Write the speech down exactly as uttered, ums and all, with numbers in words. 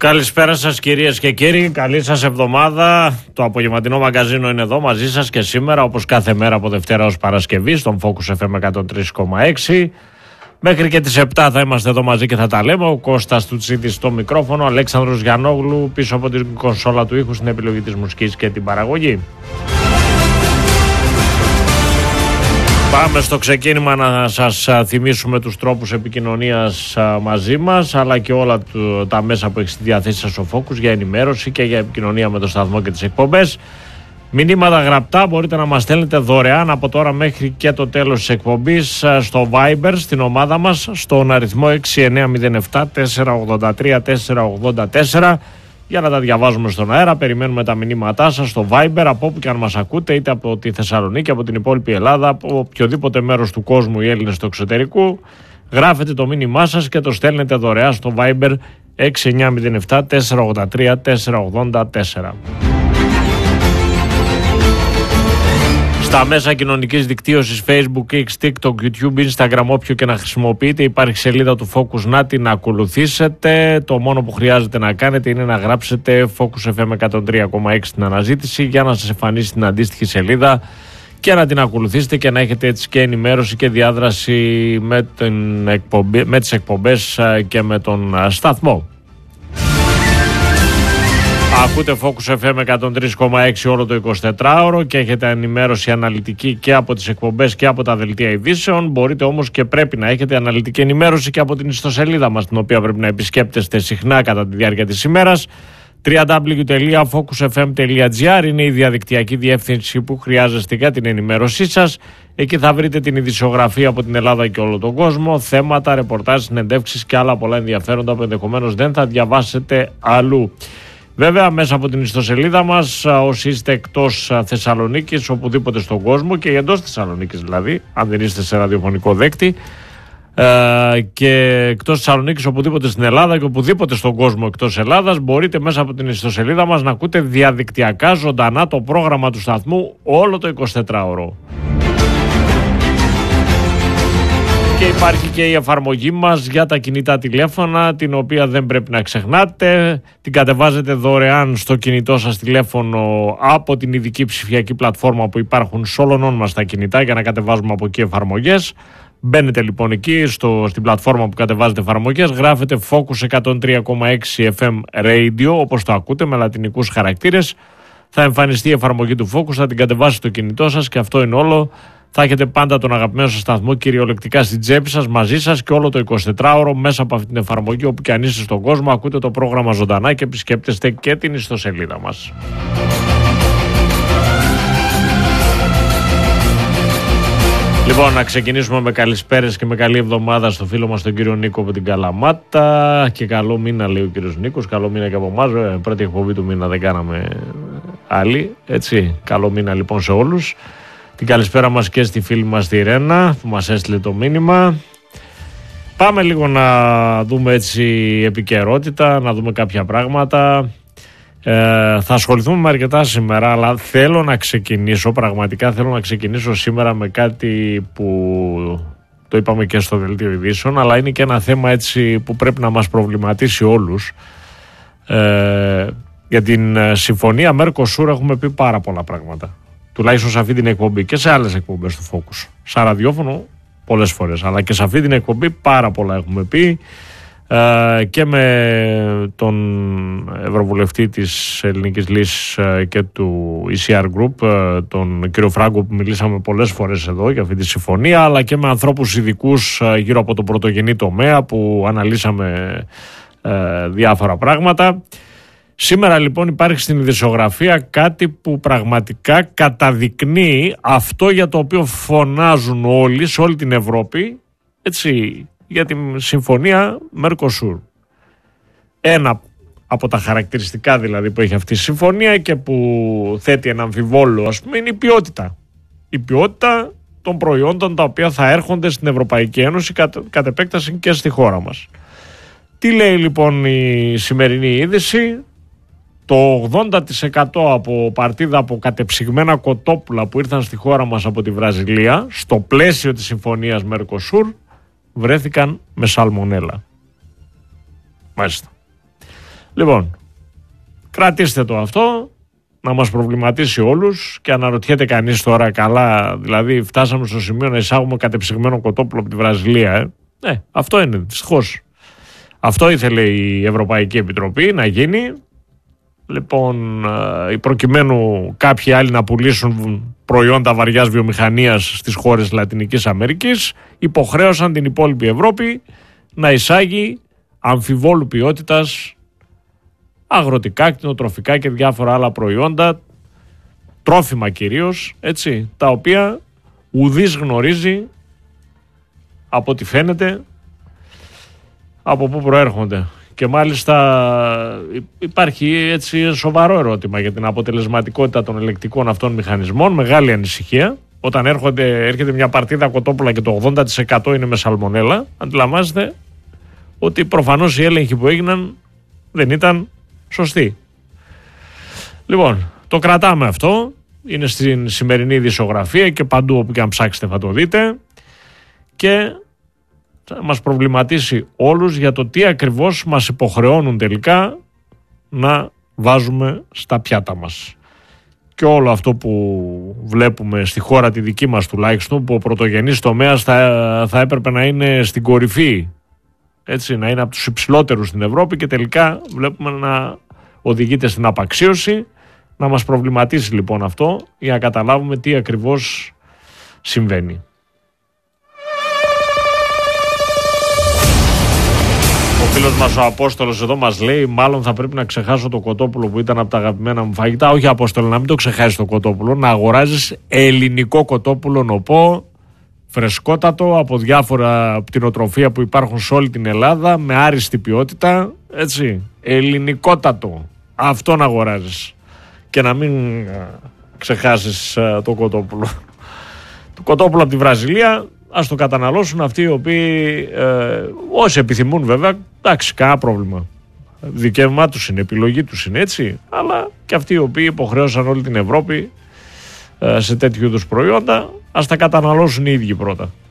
Καλησπέρα σας κυρίες και κύριοι, καλή σας εβδομάδα. Το απογευματινό μαγκαζίνο είναι εδώ μαζί σας και σήμερα, όπως κάθε μέρα από Δευτέρα ως Παρασκευή, στον Focus εφ εμ εκατόν τρία κόμμα έξι. Μέχρι και τις επτά θα είμαστε εδώ μαζί και θα τα λέμε. Ο Κώστας Τουτσίτης στο μικρόφωνο, ο Αλέξανδρος Γιαννόγλου πίσω από την κονσόλα του ήχου στην επιλογή της μουσικής και την παραγωγή. Πάμε στο ξεκίνημα να σας θυμίσουμε τους τρόπους επικοινωνίας μαζί μας, αλλά και όλα τα μέσα που έχει στη διαθέση σας ο Focus για ενημέρωση και για επικοινωνία με το σταθμό και τις εκπομπές. Μηνύματα γραπτά μπορείτε να μας στέλνετε δωρεάν από τώρα μέχρι και το τέλος της εκπομπής στο Viber, στην ομάδα μας, στον αριθμό έξι εννιά μηδέν επτά τέσσερα ογδόντα τρία τέσσερα ογδόντα τέσσερα. Για να τα διαβάζουμε στον αέρα, περιμένουμε τα μηνύματά σας στο Viber, από όπου και αν μας ακούτε, είτε από τη Θεσσαλονίκη, από την υπόλοιπη Ελλάδα, από οποιοδήποτε μέρος του κόσμου οι Έλληνες του εξωτερικού. Γράφετε το μήνυμά σας και το στέλνετε δωρεάν στο Viber έξι εννιά μηδέν επτά τέσσερα ογδόντα τρία τέσσερα ογδόντα τέσσερα. Στα μέσα κοινωνικής δικτύωσης Facebook, X, TikTok, YouTube, Instagram, όποιο και να χρησιμοποιείτε, υπάρχει σελίδα του Focus να την ακολουθήσετε. Το μόνο που χρειάζεται να κάνετε είναι να γράψετε Focus εφ εμ εκατόν τρία κόμμα έξι στην αναζήτηση για να σας εμφανίσει την αντίστοιχη σελίδα και να την ακολουθήσετε και να έχετε έτσι και ενημέρωση και διάδραση με, την εκπομπή, με τις εκπομπές και με τον σταθμό. Ακούτε Focus εφ εμ εκατόν τρία κόμμα έξι όλο το εικοσιτετράωρο και έχετε ενημέρωση αναλυτική και από τις εκπομπές και από τα δελτία ειδήσεων. Μπορείτε όμως και πρέπει να έχετε αναλυτική ενημέρωση και από την ιστοσελίδα μας, την οποία πρέπει να επισκέπτεστε συχνά κατά τη διάρκεια της ημέρας. double-u double-u double-u τελεία focus f m τελεία g r είναι η διαδικτυακή διεύθυνση που χρειάζεστε για την ενημέρωσή σας. Εκεί θα βρείτε την ειδησιογραφία από την Ελλάδα και όλο τον κόσμο, θέματα, ρεπορτάζ, συνεντεύξεις και άλλα πολλά ενδιαφέροντα που ενδεχομένως δεν θα διαβάσετε αλλού. Βέβαια, μέσα από την ιστοσελίδα μας, όσοι είστε εκτός Θεσσαλονίκης, οπουδήποτε στον κόσμο και εντός Θεσσαλονίκης δηλαδή, αν δεν είστε σε ραδιοφωνικό δέκτη, ε, και εκτός Θεσσαλονίκης, οπουδήποτε στην Ελλάδα και οπουδήποτε στον κόσμο εκτός Ελλάδας, μπορείτε μέσα από την ιστοσελίδα μας να ακούτε διαδικτυακά ζωντανά το πρόγραμμα του σταθμού όλο το εικοσιτετράωρο. Και υπάρχει και η εφαρμογή μας για τα κινητά τηλέφωνα, την οποία δεν πρέπει να ξεχνάτε. Την κατεβάζετε δωρεάν στο κινητό σας τηλέφωνο από την ειδική ψηφιακή πλατφόρμα που υπάρχουν σε όλων μας τα κινητά για να κατεβάζουμε από εκεί εφαρμογές. Μπαίνετε λοιπόν εκεί στο, στην πλατφόρμα που κατεβάζετε εφαρμογές, γράφετε Focus εκατόν τρία κόμμα έξι εφ εμ Radio, όπως το ακούτε, με λατινικούς χαρακτήρες. Θα εμφανιστεί η εφαρμογή του Focus, θα την κατεβάσετε στο κινητό σας και αυτό είναι όλο. Θα έχετε πάντα τον αγαπημένο σας σταθμό κυριολεκτικά στην τσέπη σας, μαζί σας και όλο το εικοσιτετράωρο μέσα από αυτή την εφαρμογή, όπου και αν είστε στον κόσμο, ακούτε το πρόγραμμα ζωντανά και επισκέπτεστε και την ιστοσελίδα μας. Λοιπόν, να ξεκινήσουμε με καλησπέρες και με καλή εβδομάδα στο φίλο μας τον κύριο Νίκο από την Καλαμάτα. Και καλό μήνα, λέει ο κύριος Νίκος. Καλό μήνα και από εμάς. Πρώτη εκπομπή του μήνα δεν κάναμε άλλη. Έτσι, καλό μήνα λοιπόν σε όλους. Την καλησπέρα μας και στη φίλη μας τη Ρένα που μας έστειλε το μήνυμα. Πάμε λίγο να δούμε έτσι επικαιρότητα, να δούμε κάποια πράγματα. Ε, θα ασχοληθούμε με αρκετά σήμερα, αλλά θέλω να ξεκινήσω, πραγματικά θέλω να ξεκινήσω σήμερα με κάτι που το είπαμε και στο δελτίο ειδήσεων, αλλά είναι και ένα θέμα έτσι που πρέπει να μας προβληματίσει όλους. Ε, για την συμφωνία Μέρκοσουρ έχουμε πει πάρα πολλά πράγματα. Τουλάχιστον σε αυτή την εκπομπή και σε άλλες εκπομπές του Focus. Σαν ραδιόφωνο πολλές φορές, αλλά και σε αυτή την εκπομπή πάρα πολλά έχουμε πει, ε, και με τον Ευρωβουλευτή της Ελληνικής Λύσης ε, και του ι σι αρ Group, ε, τον κύριο Φράγκο, που μιλήσαμε πολλές φορές εδώ για αυτή τη συμφωνία, αλλά και με ανθρώπους ειδικούς ε, γύρω από τον πρωτογενή τομέα που αναλύσαμε ε, διάφορα πράγματα. Σήμερα λοιπόν υπάρχει στην ειδησιογραφία κάτι που πραγματικά καταδεικνύει αυτό για το οποίο φωνάζουν όλοι σε όλη την Ευρώπη, έτσι, για τη συμφωνία Μέρκοσουρ. Ένα από τα χαρακτηριστικά δηλαδή που έχει αυτή η συμφωνία και που θέτει ένα αμφιβόλο, ας πούμε, είναι η ποιότητα. Η ποιότητα των προϊόντων τα οποία θα έρχονται στην Ευρωπαϊκή Ένωση κατ' κατ' επέκταση και στη χώρα μας. Τι λέει λοιπόν η σημερινή είδηση? Το ογδόντα τοις εκατό από παρτίδα από κατεψυγμένα κοτόπουλα που ήρθαν στη χώρα μας από τη Βραζιλία, στο πλαίσιο της συμφωνίας Μέρκοσουρ, βρέθηκαν με σαλμονέλα. Μάλιστα. Λοιπόν, κρατήστε το αυτό, να μας προβληματίσει όλους και αναρωτιέται κανείς τώρα καλά, δηλαδή φτάσαμε στο σημείο να εισάγουμε κατεψυγμένο κοτόπουλο από τη Βραζιλία. Ε. Ναι, αυτό είναι, δυστυχώς. Αυτό ήθελε η Ευρωπαϊκή Επιτροπή να γίνει. Λοιπόν, προκειμένου κάποιοι άλλοι να πουλήσουν προϊόντα βαριάς βιομηχανίας στις χώρες Λατινικής Αμερικής, υποχρέωσαν την υπόλοιπη Ευρώπη να εισάγει αμφιβόλου ποιότητας αγροτικά, κτηνοτροφικά και διάφορα άλλα προϊόντα, τρόφιμα κυρίως, έτσι, τα οποία ουδής γνωρίζει, από ό,τι φαίνεται, από πού προέρχονται. Και μάλιστα υπάρχει έτσι σοβαρό ερώτημα για την αποτελεσματικότητα των ελεκτικών αυτών μηχανισμών, μεγάλη ανησυχία. Όταν έρχονται, έρχεται μια παρτίδα κοτόπουλα και το ογδόντα τοις εκατό είναι με σαλμονέλα, αντιλαμβάνεστε ότι προφανώς οι έλεγχοι που έγιναν δεν ήταν σωστοί. Λοιπόν, το κρατάμε αυτό, είναι στην σημερινή ειδησιογραφία και παντού όπου και αν ψάξετε θα το δείτε, και θα μας προβληματίσει όλους για το τι ακριβώς μας υποχρεώνουν τελικά να βάζουμε στα πιάτα μας. Και όλο αυτό που βλέπουμε στη χώρα τη δική μας τουλάχιστον, που ο πρωτογενής τομέας θα, θα έπρεπε να είναι στην κορυφή, έτσι, να είναι από τους υψηλότερους στην Ευρώπη, και τελικά βλέπουμε να οδηγείται στην απαξίωση. Να μας προβληματίσει λοιπόν αυτό για να καταλάβουμε τι ακριβώς συμβαίνει. Ο φίλος μας ο Απόστολος εδώ μας λέει: μάλλον θα πρέπει να ξεχάσω το κοτόπουλο που ήταν από τα αγαπημένα μου φαγητά. Όχι, Απόστολο, να μην το ξεχάσεις το κοτόπουλο, να αγοράζεις ελληνικό κοτόπουλο νοπό, φρεσκότατο, από διάφορα πτηνοτροφία που υπάρχουν σε όλη την Ελλάδα, με άριστη ποιότητα, έτσι, ελληνικότατο. Αυτό να αγοράζεις και να μην ξεχάσεις το κοτόπουλο. Το κοτόπουλο από τη Βραζιλία ας το καταναλώσουν αυτοί οι οποίοι, ε, όσοι επιθυμούν βέβαια, εντάξει, κανένα πρόβλημα. Δικαίωμά τους είναι, επιλογή τους είναι, έτσι, αλλά και αυτοί οι οποίοι υποχρέωσαν όλη την Ευρώπη ε, σε τέτοιου είδους προϊόντα, ας τα καταναλώσουν οι ίδιοι πρώτα.